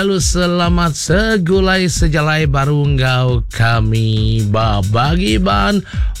Halo, selamat segulai sejalai baru ngau kami bagi ban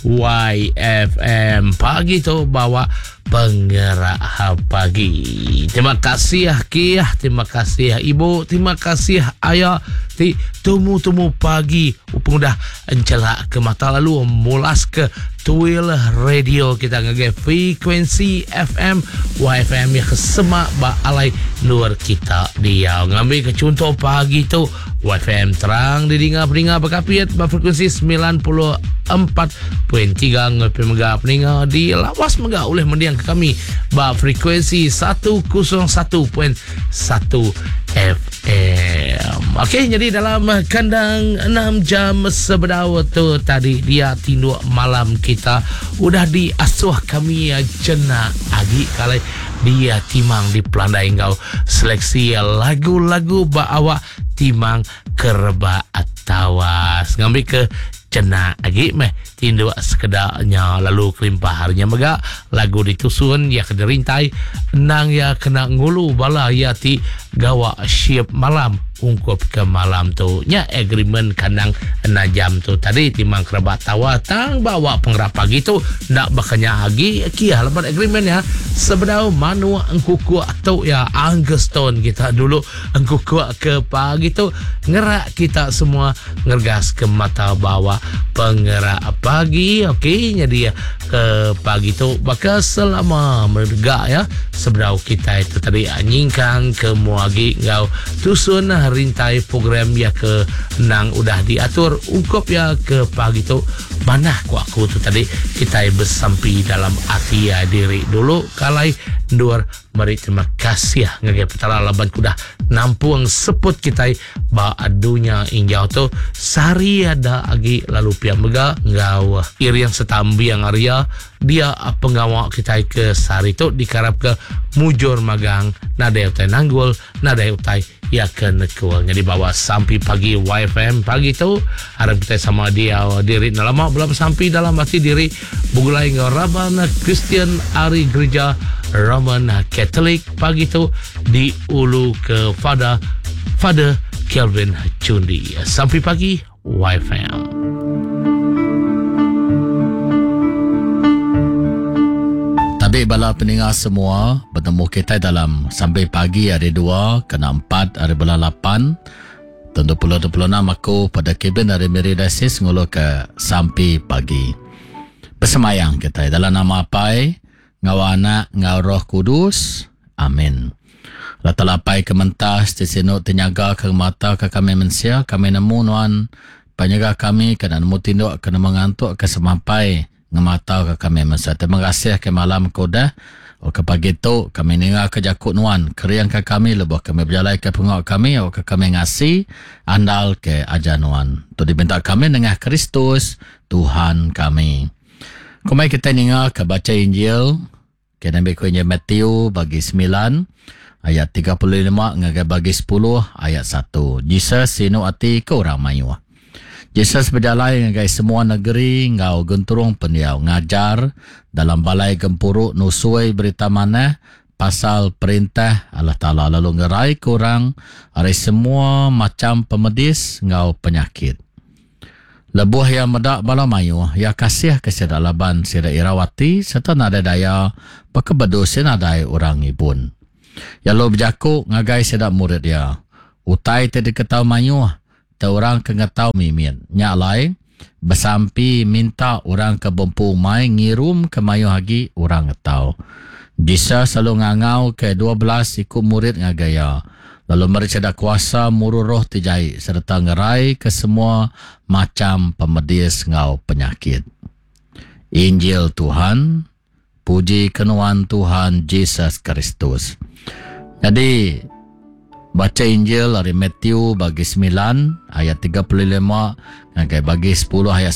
YFM pagi tu bawa penggerak pagi. Terima kasih Kia, terima kasih Ibu, terima kasih Ayah. Temu pagi upung dah encelak ke mata lalu mulas ke Tuil Radio kita ngage frekuensi FM YFM yang kesemak ba alai luar kita dia ngambil ke contoh pagi tu YFM terang didinga-peringa berkapiat ba frekuensi 94.3 ngopi mega peringa di lawas mega oleh mendiang ke kami ba frekuensi 101.1 FM. Okey, jadi dalam kandang 6 jam sebedau tu tadi dia tinduk malam kita udah diasuh kami jena agi kali dia timang di pelandai engkau seleksi lagu-lagu ba awak timang kerba atawas ngambil ke cena agi meh tinduk sekedarnya lalu kelimpah harinya mega lagu ditusun ya kederintai nang ya kena ngulu bala ya ti gawa siap malam ungkap ke malam tu nya agreement kandang 6 jam tu tadi timang kerabat tawa tang bawa pengrapa gitu ndak bakanya lagi kia lebat agreement ya sebedau manu engkuku atau ya anggeston kita dulu engkuku ke pagi tu ngerak kita semua ngergas ke mata bawah penggerak pagi. Okey, jadi ke pagi tu bakal selama merga ya sebedau kita itu tadi nyingkang ke muagi ngau tusun rintai program ya ke nang udah diatur ungkap ya ke pagi tu mana aku tu tadi kita bersampi dalam hati ya diri dulu kalai duar mari terima kasih ya ngage petala laban kuda nampung seput kita ba adunya injau tu sari ada agi lalu pia mega ngau iriang setambi yang Arya dia pengawak kita ke sari tu dikarap ke mujur magang nada utai nanggul nada utai ya ke nekul jadi bawa sampai pagi YFM pagi tu harap kita sama dia diri lama belum sampai dalam hati diri bugulai ngaraban Kristian Ari Gereja Roman Katolik pagi tu di ulu ke Father Kelvin Cundi sampai pagi YFM. Tabik bala pendengar semua bertemu kita dalam sampai pagi hari 2 kena 4 hari bulan 8 tahun 2026 aku pada Kevin dari Meridasis ngulu ke sampai pagi bersemayang kita dalam nama Apai ngawana ngau Roh Kudus amin. Rata lapai ke mentas di sini tenyaga ke mata ke kami mensia kami nemu nuan penyaga kami kena nemu tinduk kena mengantuk ke semampai ngemata ke kami masa. Terima kasih ke malam kodah. Ke pagi tu kami dengar ke jakut nuan keriang ke kami lebih kami berjalan ke pengok kami ke kami ngasih andal ke ajar nuan. Tu diminta kami dengan Kristus Tuhan kami. Kemai kita dengar ke baca Injil ke Nabi Injil Matthew bagi 9 ayat 35 ngagai bagi 10 ayat 1. Jesus sinu ati ke orang mayu. Jesus berjalan dengan semua negeri ngau genturung pendiau ngajar dalam balai gempuruk nusui berita mana pasal perintah Allah Ta'ala lalu ngerai kurang ada semua macam pemedis ngau penyakit. Lebuh yang medak bala mayu ya kasih kesedak laban sida irawati serta nada daya pekebedusin adai orang ibun. Ya lo berjaku ngagai sedak murid ya. Utai tadi ketau mayu orang kengetau mimin nyak lai bersampi minta orang ke bempu mai ngirum ke mayu hagi orang ngetau bisa selalu ngangau ke 12 ikut murid ngagaya lalu mereka dah kuasa muru roh tijai serta ngerai ke semua macam pemedis ngau penyakit. Injil Tuhan, puji kenuan Tuhan Yesus Kristus. Jadi baca Injil dari Matthew bagi 9 ayat 35 ngagai bagi 10 ayat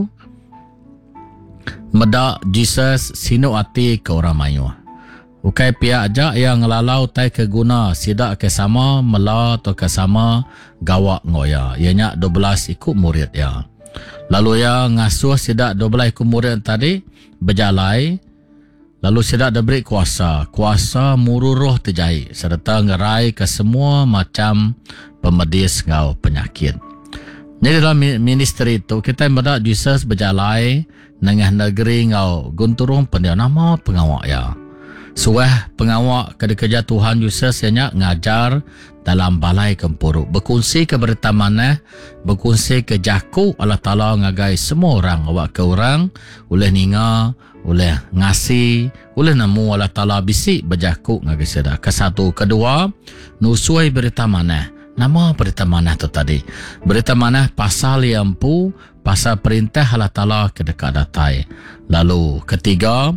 1. Medak Jesus sinu ati ke orang mayu. Ukai pihak aja yang ngelalau tai ke guna sidak ke sama mela atau ke sama gawak ngoya. Ianya 12 ikut murid ya. Lalu ya ngasuh sidak 12 ikut murid tadi berjalai Lalu sedak diberi kuasa muru roh terjahit serta ngerai ke semua macam pemedis ngau penyakit. Jadi dalam ministry itu kita mendak Jesus berjalai nengah negeri ngau gunturung pendia nama pengawak ya. Suah pengawak kerja Tuhan Yesus yang ngajar dalam balai kempuruk. Berkongsi ke berita mana, berkongsi ke jaku Allah Ta'ala ngagai semua orang. Awak ke orang, boleh ninga, boleh ngasih, boleh nemu Allah Ta'ala bisik berjaku ngagai sedar. Kesatu, kedua, nusuai berita mana. Nama berita mana tu tadi? Berita mana pasal yang pasal perintah Allah Ta'ala ke dekat datai. Lalu ketiga,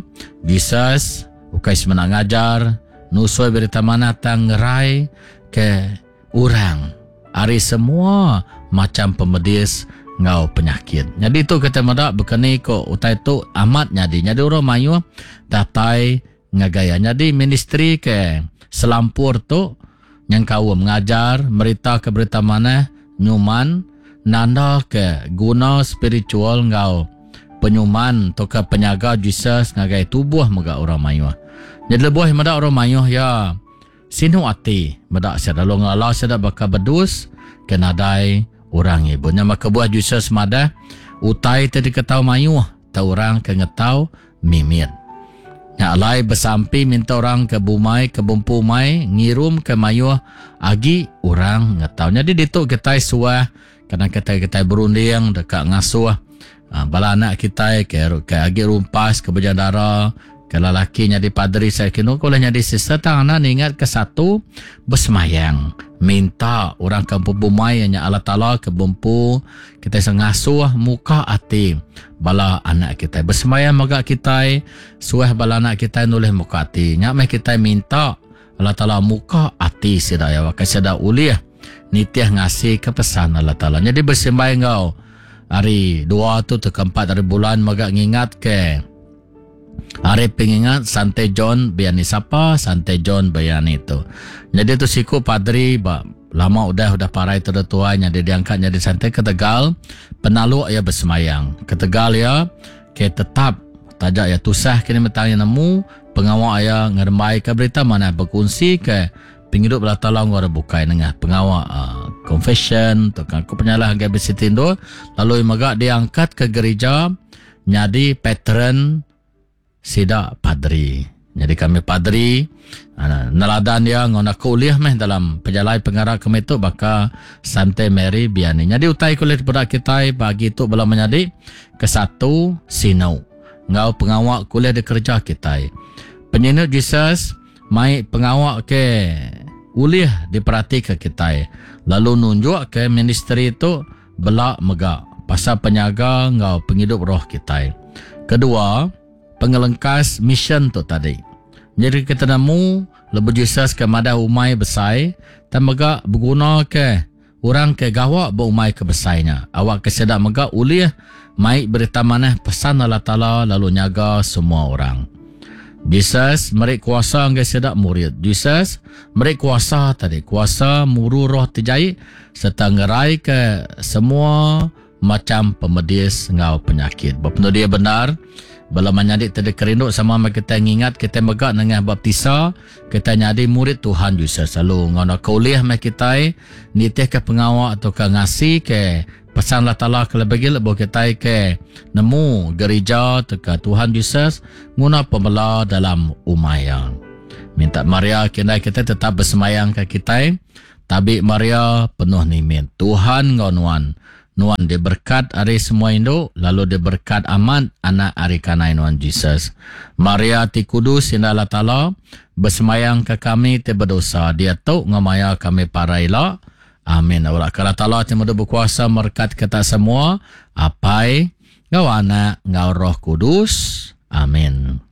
Jesus bukan semenang ngajar, nusuai berita mana tangrai ke orang. Hari semua macam pemedis ngau penyakit. Jadi itu kita mendak berkeni ko utai tu amat jadi. Jadi orang mayu datai ngagaya. Jadi ministry ke selampur tu yang kau mengajar, berita ke berita mana, nyuman, nanda ke guna spiritual ngau penyuman atau ke penyaga Jesus ngagai tubuh mega orang mayu. Jadi lebih meda orang mayuh ya sinu ati meda saya lalu ngalah saya bakal bedus kenadai orang ibu nya maka buah Jesus mada utai tadi ketau mayuh tau orang ke ngetau mimit. Ya alai bersampi minta orang ke bumai ke bumpu mai ngirum ke mayuh agi orang ngetau. Jadi dituk kita suah kadang kita berunding dekat ngasuh bala anak kita ke agi rumpas ke berjandara. Kalau lakinya di padri saya kena kalau jadi sister tangan ingat ke satu bersemayang minta orang kampung bumai yang Allah Ta'ala ke bumpu kita sengasuh muka hati bala anak kita bersemayang moga kita suah bala anak kita nulis muka hati nyak kita minta Allah Ta'ala muka hati sedaya wakai sedaya uliah nitiah ngasih ke pesan Allah Ta'ala. Jadi bersemayang kau hari 2 tu ke 4 hari bulan moga ngingat ke hari pengingat Santai John Bayani siapa? Santai John Bayani itu. Jadi tu siku padri lama udah parai tertuanya dia diangkat jadi Santai ke Tegal penalu ya bersemayang ke Tegal ya ke tetap tajak ya tusah kini metangnya nemu pengawak ya ngeremai ke berita mana berkongsi ke penghidup belah tolong orang bukai nengah pengawak confession tu kan aku penyalah agak besitindo lalu magak diangkat ke gereja jadi patron sida padri. Jadi kami padri neladan dia ngona kuliah meh dalam pejalai pengarah kami tu baka Santai Mary Biani. Jadi utai kuliah pada kita bagi tu belum menjadi ke satu sinau. Ngau pengawak kuliah di kerja kita. Penyinut Jesus mai pengawak ke uliah diperhati ke kita. Lalu nunjuk ke ministry itu belak megak pasal penyaga ngau penghidup roh kita. Kedua, pengelengkas mission tu tadi. Jadi kita nemu lebih Jesus ke mada umai besai dan mega berguna ke orang ke gawak berumai ke besainya. Awak kesedak mega uliah mai berita mana pesan Allah Ta'ala lalu nyaga semua orang. Jesus merik kuasa ngai sedak murid. Jesus merik kuasa tadi. Kuasa muru roh terjahit serta ngerai ke semua macam pemedis ngau penyakit. Bapaknya dia benar. Bila menjadi tidak kerinduk sama kita ingat kita megak dengan baptisa kita jadi murid Tuhan Yesus. Lalu ngono kuliah kita nitih ke pengawak atau ke ngasih ke pesan Allah Ta'ala ke lebih kita ke nemu gereja atau ke Tuhan Yesus guna pembela dalam umaya. Minta Maria kita tetap bersemayang ke kita tapi Maria penuh nimin Tuhan ngonuan Nuan dia berkat hari semua Indo, lalu dia berkat amat anak hari kanai Nuan Jesus. Maria ti kudus indah Allah Ta'ala, bersemayang ke kami ti berdosa. Dia tahu ngamaya kami parailah. Amin. Allah Ta'ala ti mudah berkuasa merkat kita semua. Apai, ngau anak, ngau roh kudus. Amin.